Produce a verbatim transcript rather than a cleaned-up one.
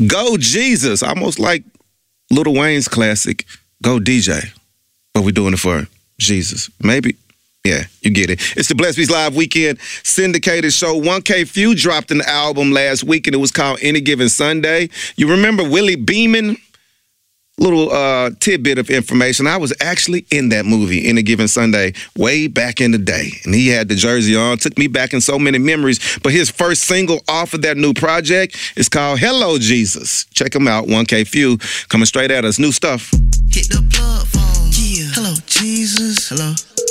Go Jesus, almost like Lil Wayne's classic, Go D J. But we're doing it for Jesus. Maybe. Yeah, you get it. It's the Blessed Beats Live Weekend syndicated show. one K Phew dropped an album last week, and it was called Any Given Sunday. You remember Willie Beeman? Little uh, tidbit of information. I was actually in that movie, Any Given Sunday, way back in the day. And he had the jersey on. Took me back in so many memories. But his first single off of that new project is called Hello, Jesus. Check him out, one K Phew. Coming straight at us. New stuff. Hit the plug phone. Yeah. Hello, Jesus. Hello.